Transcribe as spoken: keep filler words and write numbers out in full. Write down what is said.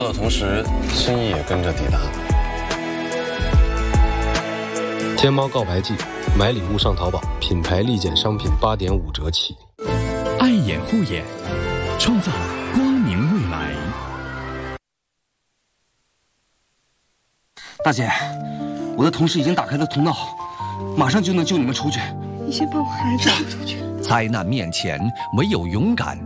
的同时，心意也跟着抵达。天猫告白季，买礼物上淘宝，品牌立减商品八点五折起。 爱眼护眼，创造光明未来。 大姐，我的同事已经打开了通道，马上就能救你们出去。 你先把我孩子救出去。 灾难面前，唯有勇敢